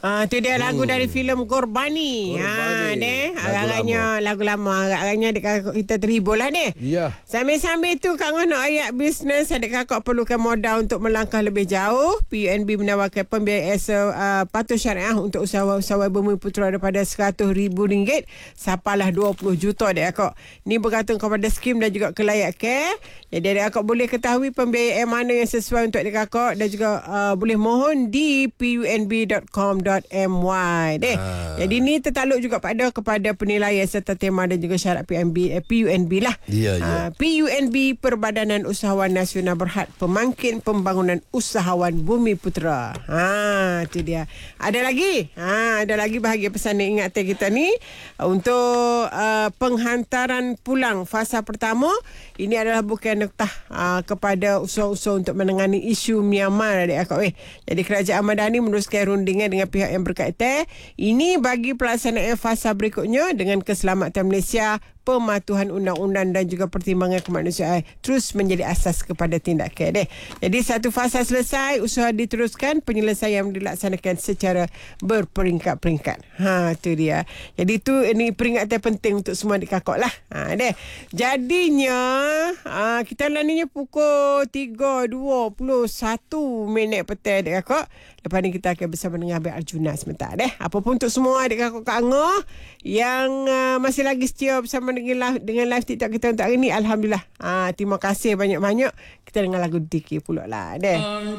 Tu dia lagu dari filem Gorbani. Agaknya lagu lama. Agaknya adik kakak kita terhibur lah ni. Ya. Sambil-sambil tu Kak Ngah nak ayat bisnes. Adik kakak perlukan modal untuk melangkah lebih jauh. PUNB menawarkan pembiayaan patuh syariah untuk usahawan-usahawan Bumi Putera daripada RM100,000 sampailah RM20 juta adik kakak. Ni bergantung kepada skim dan juga kelayak care. Jadi adik kakak boleh ketahui pembiayaan mana yang sesuai untuk adik kakak dan juga boleh mohon di punb.com.my. Jadi ni tertakluk juga kepada penilaian serta tema dan juga syarat PUNB lah. PUNB Perbadanan Usahawan Nasional Berhad Pemangkin Pembangunan Usahawan Bumi Putera. Itu dia. Ada lagi bahagian pesan yang ingatan kita ni untuk penghantaran pulang fasa pertama. Ini adalah bukan noktah kepada usaha-usaha untuk menangani isu Myanmar adik akak. Jadi Kerajaan Madani meneruskan rundingan dengan pihak yang berkaitan. Ini bagi pelaksanaan fasa berikutnya dengan keselamatan Malaysia, pematuhan undang-undang dan juga pertimbangan kemanusiaan terus menjadi asas kepada tindakan. Jadi satu fasa selesai, usaha diteruskan, penyelesaian dilaksanakan secara berperingkat-peringkat. Itu dia. Jadi ini peringatan penting untuk semua adik kakak lah. Jadinya kita laninya pukul 3.21 petang adik kakak. Lepas ni kita akan bersama dengan Abang Arjuna sebentar. Apa pun untuk semua adik kakak Kak Angah yang masih lagi setia bersama dengan live TikTok kita untuk hari ni. Alhamdulillah. Terima kasih banyak-banyak. Kita dengar lagu DK pula lah.